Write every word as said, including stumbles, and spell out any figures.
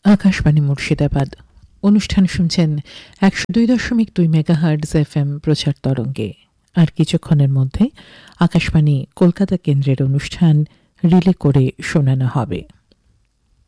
আকাশবাণী মুর্শিদাবাদ। অনুষ্ঠান শুনছেন একশো দুই দশমিক দুই মেগাহার্টজ এফ এম প্রচার তরঙ্গে। আর কিছুক্ষণের মধ্যে আকাশবাণী কলকাতা কেন্দ্রের অনুষ্ঠান রিলে করে শোনানো হবে।